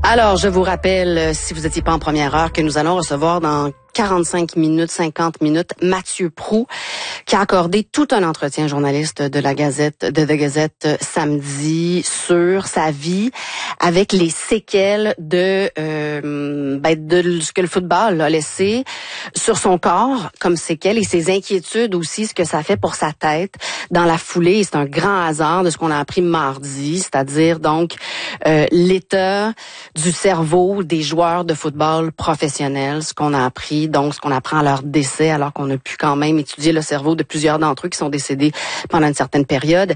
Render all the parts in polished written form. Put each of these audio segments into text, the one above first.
Alors, je vous rappelle, si vous n'étiez pas en première heure, que nous allons recevoir dans 45 minutes, 50 minutes, Mathieu Proulx, qui a accordé tout un entretien journaliste de la Gazette, de The Gazette samedi sur sa vie avec les séquelles de ce que le football a laissé sur son corps comme séquelles et ses inquiétudes aussi, ce que ça fait pour sa tête dans la foulée. Et c'est un grand hasard de ce qu'on a appris mardi, c'est-à-dire donc l'état du cerveau des joueurs de football professionnels, ce qu'on a appris, donc ce qu'on apprend à leur décès, alors qu'on a pu quand même étudier le cerveau de plusieurs d'entre eux qui sont décédés pendant une certaine période.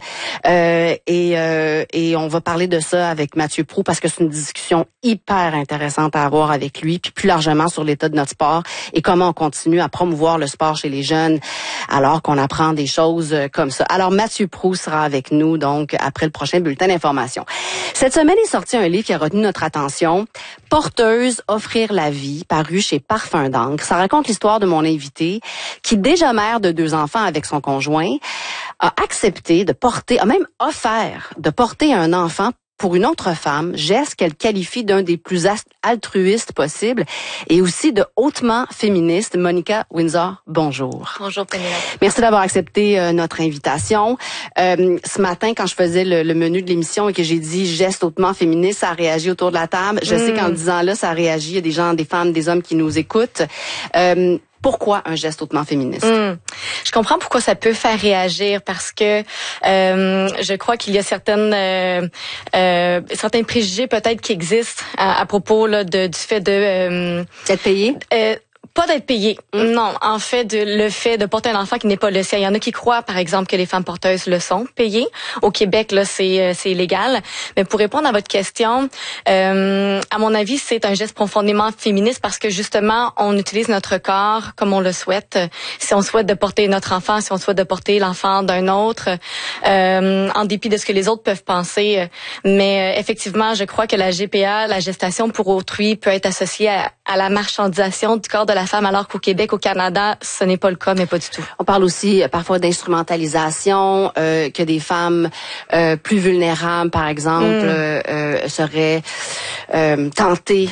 Et on va parler de ça avec Mathieu Proulx parce que c'est une discussion hyper intéressante à avoir avec lui, puis plus largement sur l'état de notre sport et comment on continue à promouvoir le sport chez les jeunes alors qu'on apprend des choses comme ça. Alors Mathieu Proulx sera avec nous donc après le prochain bulletin d'information. Cette semaine est sorti un livre qui a retenu notre attention, Porteuse, offrir la vie, paru chez Parfum d'encre. Ça raconte l'histoire de mon invité qui, déjà mère de 2 enfants avec son conjoint, a accepté de porter, a même offert de porter un enfant pour une autre femme, geste qu'elle qualifie d'un des plus altruistes possibles et aussi de hautement féministe. Monica Windsor, bonjour. Bonjour Pénélope. Merci d'avoir accepté notre invitation. Ce matin, quand je faisais le menu de l'émission et que j'ai dit geste hautement féministe, ça a réagi autour de la table. Je sais qu'en disant là, ça a réagi. Il y a des gens, des femmes, des hommes qui nous écoutent. Pourquoi un geste hautement féministe? Je comprends pourquoi ça peut faire réagir parce que je crois qu'il y a certains préjugés peut-être qui existent à propos là, du fait de d'être payé. Pas d'être payé. Non, en fait, le fait de porter un enfant qui n'est pas le sien. Il y en a qui croient, par exemple, que les femmes porteuses le sont payées. Au Québec, là, c'est illégal. Mais pour répondre à votre question, à mon avis, c'est un geste profondément féministe parce que justement, on utilise notre corps comme on le souhaite. Si on souhaite de porter notre enfant, si on souhaite de porter l'enfant d'un autre, en dépit de ce que les autres peuvent penser. Mais effectivement, je crois que la GPA, la gestation pour autrui, peut être associée à la marchandisation du corps de la femme, alors qu'au Québec, au Canada, ce n'est pas le cas, mais pas du tout. On parle aussi parfois d'instrumentalisation, que des femmes plus vulnérables, par exemple, seraient tentées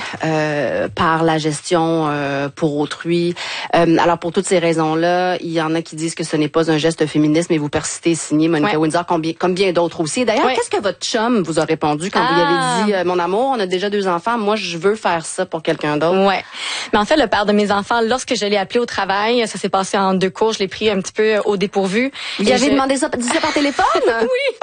par la gestion pour autrui. Alors, pour toutes ces raisons-là, il y en a qui disent que ce n'est pas un geste féministe, mais vous persistez, signé Monica Windsor, comme bien d'autres aussi. D'ailleurs, qu'est-ce que votre chum vous a répondu quand vous lui avez dit « Mon amour, on a déjà 2 enfants, moi, je veux faire ça pour quelqu'un d'autre. » Ouais. Mais en fait, le père de mes enfants, lorsque je l'ai appelé au travail, ça s'est passé en 2 cours, je l'ai pris un petit peu au dépourvu. Il avait demandé ça par téléphone? Oui.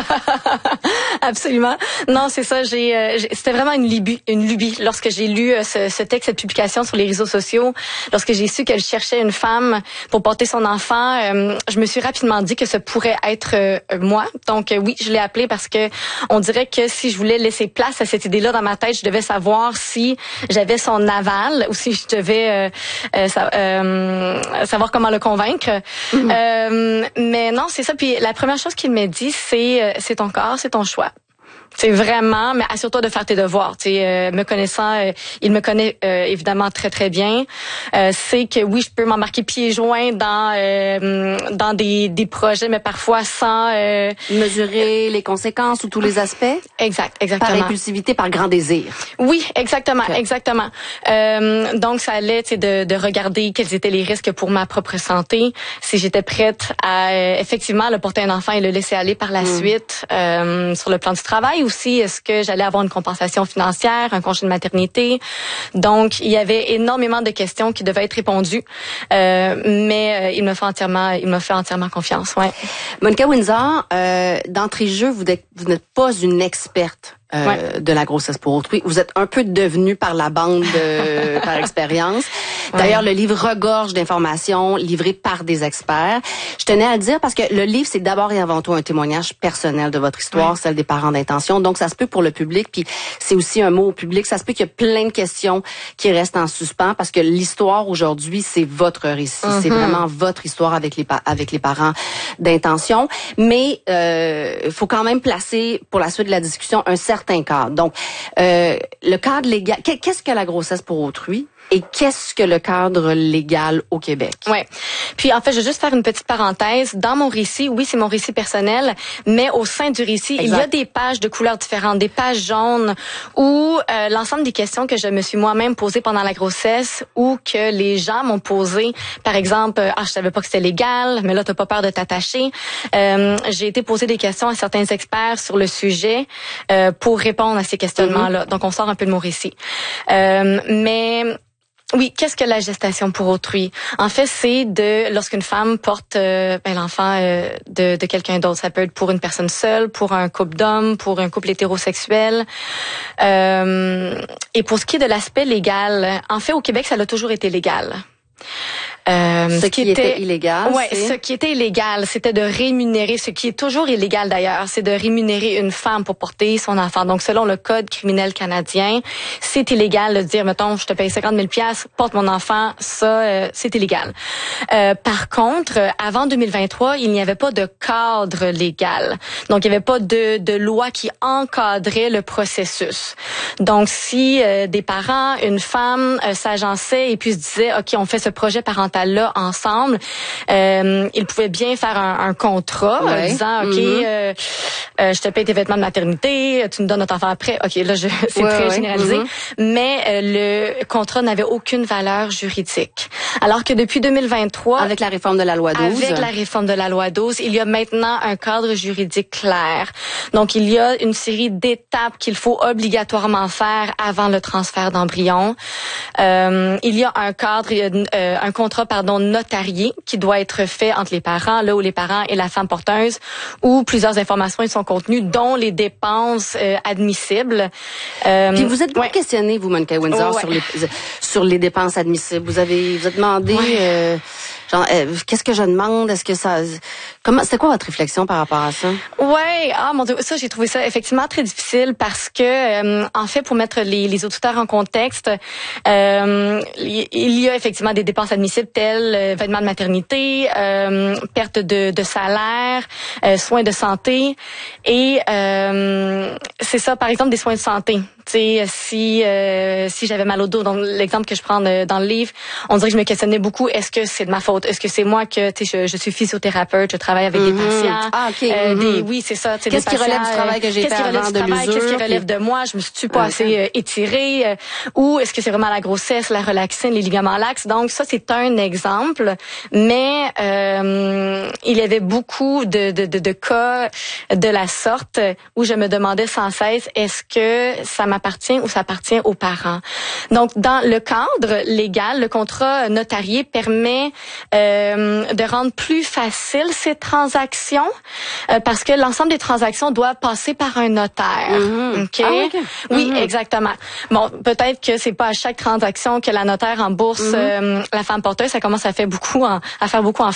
Absolument. Non, c'est ça, c'était vraiment une lubie lorsque j'ai lu ce texte, cette publication sur les réseaux sociaux, lorsque j'ai su qu'elle cherchait une femme pour porter son enfant, je me suis rapidement dit que ce pourrait être moi. Donc oui, je l'ai appelé parce que on dirait que si je voulais laisser place à cette idée-là dans ma tête, je devais savoir si j'avais son aval ou si je devais savoir comment le convaincre. Mais non, c'est ça. Puis la première chose qu'il m'a dit, c'est ton corps, c'est ton choix. C'est vraiment, mais assure-toi de faire tes devoirs. Me connaissant, il me connaît évidemment très très bien. C'est que oui, je peux m'embarquer pieds joints dans des projets, mais parfois sans mesurer les conséquences ou tous les aspects. Exactement. Par impulsivité, par grand désir. Oui, exactement. Donc ça allait, de regarder quels étaient les risques pour ma propre santé, si j'étais prête à effectivement le porter un enfant et le laisser aller par la suite sur le plan du travail. Aussi, est-ce que j'allais avoir une compensation financière, un congé de maternité? Donc, il y avait énormément de questions qui devaient être répondues, mais il me fait entièrement confiance. Ouais. Monica Windsor, d'entrée de jeu, vous n'êtes pas une experte de la grossesse pour autrui. Vous êtes un peu devenu par la bande par expérience. D'ailleurs, le livre regorge d'informations livrées par des experts. Je tenais à le dire parce que le livre, c'est d'abord et avant tout un témoignage personnel de votre histoire, celle des parents d'intention. Donc, ça se peut pour le public, puis c'est aussi un mot au public. Ça se peut qu'il y a plein de questions qui restent en suspens parce que l'histoire aujourd'hui, c'est votre récit. C'est vraiment votre histoire avec les parents d'intention. Mais il faut quand même placer, pour la suite de la discussion, un certain cadre. Donc, le cadre légal, qu'est-ce que la grossesse pour autrui? Et qu'est-ce que le cadre légal au Québec? Ouais. Puis en fait, je vais juste faire une petite parenthèse. Dans mon récit, oui, c'est mon récit personnel, mais au sein du récit, il y a des pages de couleurs différentes, des pages jaunes où l'ensemble des questions que je me suis moi-même posées pendant la grossesse ou que les gens m'ont posées, par exemple, je savais pas que c'était légal, mais là t'as pas peur de t'attacher. J'ai été poser des questions à certains experts sur le sujet pour répondre à ces questionnements-là. Donc on sort un peu de mon récit. Mais oui, qu'est-ce que la gestation pour autrui? En fait, c'est lorsqu'une femme porte l'enfant de quelqu'un d'autre. Ça peut être pour une personne seule, pour un couple d'hommes, pour un couple hétérosexuel. Et pour ce qui est de l'aspect légal, en fait, au Québec, ça a toujours été légal. Ce qui était illégal. Ouais, ce qui était illégal, c'était de rémunérer, ce qui est toujours illégal d'ailleurs, c'est de rémunérer une femme pour porter son enfant. Donc, selon le code criminel canadien, c'est illégal de dire, mettons, je te paye 50 000 $, porte mon enfant, ça, c'est illégal. Par contre, avant 2023, il n'y avait pas de cadre légal. Donc, il n'y avait pas de loi qui encadrait le processus. Donc, si des parents, une femme s'agençaient et puis se disaient, OK, on fait ce projet parental là ensemble, ils pouvaient bien faire un contrat disant OK, je te paye tes vêtements de maternité, tu nous donnes notre enfant après. OK, là c'est très généralisé, mais le contrat n'avait aucune valeur juridique. Alors que depuis 2023, avec la réforme de la loi 12, il y a maintenant un cadre juridique clair. Donc il y a une série d'étapes qu'il faut obligatoirement faire avant le transfert d'embryon. Il y a un cadre, un contrat notarié qui doit être fait entre les parents, là où les parents et la femme porteuse, où plusieurs informations y sont contenues, dont les dépenses admissibles. Puis vous êtes beaucoup questionné, vous, Monica Windsor, sur les dépenses admissibles. Vous avez demandé qu'est-ce que je demande? Est-ce que ça... C'était quoi votre réflexion par rapport à ça? Ouais, mon Dieu, ça j'ai trouvé ça effectivement très difficile parce que en fait, pour mettre les auditeurs en contexte, il y a effectivement des dépenses admissibles telles vêtements de maternité, perte de salaire, soins de santé et c'est ça, par exemple des soins de santé. Tu sais, si j'avais mal au dos, donc l'exemple que je prends dans le livre, on dirait que je me questionnais beaucoup. Est-ce que c'est de ma faute? Est-ce que c'est moi que je suis physiothérapeute, je travaille avec des patients? Ah, ok. Oui, c'est ça. Qu'est-ce qui relève du travail que j'ai fait avant de l'usure? Qu'est-ce qui relève de moi? Je me suis pas assez étirée? Ou est-ce que c'est vraiment la grossesse, la relaxine, les ligaments laxes? Donc ça, c'est un exemple. Mais il y avait beaucoup de cas de la sorte où je me demandais sans cesse, est-ce que ça m'appartient ou ça appartient aux parents? Donc, dans le cadre légal, le contrat notarié permet de rendre plus facile ces transactions parce que l'ensemble des transactions doit passer par un notaire. Okay? Ah, okay. Oui, exactement. Bon, peut-être que c'est pas à chaque transaction que la notaire rembourse la femme porteuse. Ça commence à faire beaucoup en